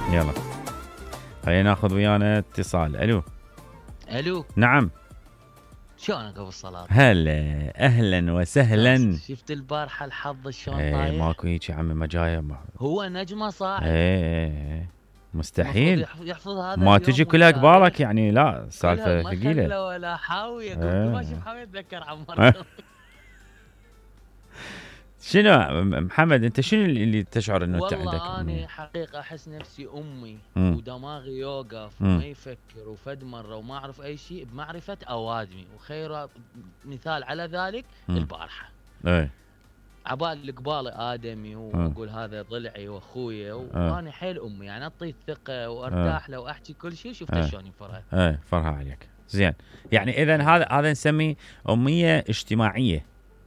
يلا خلينا ناخذ ويانا اتصال. الو. نعم. شلونك ابو الصلاة؟ هلا اهلا وسهلا. شفت البارحة الحظ شلون ايه طايح؟ ماكو هيك يا عمي، ما جايه هو نجمة صاعد. ايه مستحيل يحفظ هذا ما اليوم تجي كلها قبالك يعني، لا سالفه ما ثقيله. خلى ولا حاويه. كل ما اشوف حاويه اتذكر عمر. شنو محمد انت شنو اللي تشعر انه انت عندك؟ والله انا حقيقه احس نفسي امي ودماغي يوقف وما يفكر وفد مره وما اعرف اي شيء بمعرفه اوادمي، وخير مثال على ذلك البارحه. ايه عبال القبالة آدمي وأقول هذا ضلعي وأخويا وأنا حيل أمي، يعني أعطيه الثقة وأرتاح له وأحكي كل شيء. شفت شلون يفرح. فرها عليك زين. يعني إذا هذا نسميه أمية اجتماعية.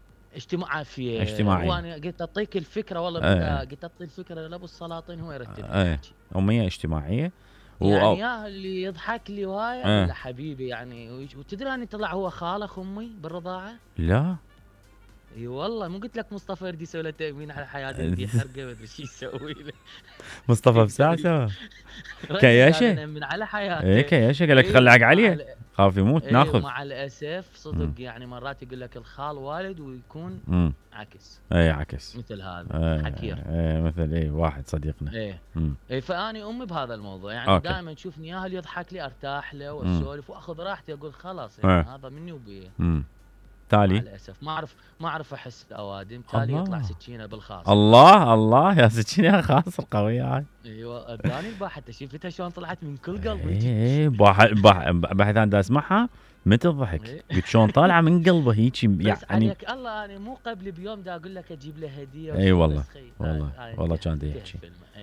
اجتماعية. وأنا قلت أعطيك الفكرة والله. قلت أعطي الفكرة لأبو السلاطين هو يرتب. أمية اجتماعية. يعني يا اللي يضحك لي وهاي ولا حبيبي يعني. وتدري أني طلع هو خال أخ أمي بالرضاعة؟ لا اي والله مو قلت لك مصطفى يريد يسوي له تأمين على حياته، يريد يحرقه ما ادري شو يسوي له. مصطفى بساسه كياشه من على حياته. ايه كياشه قال لك خلعك عليه خاف يموت ناخذ. مع الاسف صدق يعني مرات يقول لك الخال والد ويكون عكس. عكس مثل هذا حكير. مثل واحد صديقنا. فاني امي بهذا الموضوع يعني دائما تشوفني اياها اللي يضحك لي ارتاح له واسولف واخذ راحتي، اقول خلاص يعني هذا مني وبيه. تالي للاسف ما اعرف احس الاوادم، تالي يطلع سكينه بالخاص. الله يا سكينه خاص القويه هاي. ايوه اداني الباحه شفتها شلون طلعت من كل قلب. بحث انا اسمعها متى الضحك قلت شلون طالعه من قلبه هيك يعني. بس عليك الله انا مو قبل بيوم دا اقول لك اجيب له هديه. اي والله كانت هيك.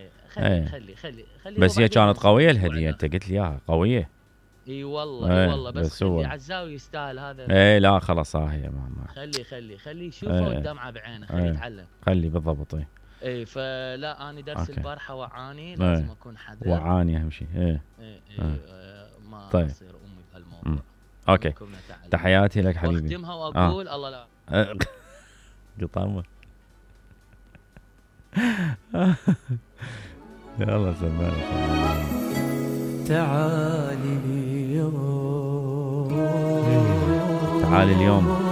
خلي بس هي كانت قويه الهديه، انت قلت لي اياها قويه. اي والله بس خلي عزاوي يستاهل هذا. لا خلاص هي ما خلي يشوفه والدمعه بعينه، خلي يتعلم. خلي بالضبط. اي فلا انا درس البارحه وعاني لازم اكون حذر. وعاني اهم شيء. ما طيب. تصير امي بهالموضوع. اوكي تحياتي لك حبيبي. واختمها واقول الله لا قطامه. يلا سمعنا. تعالي اليوم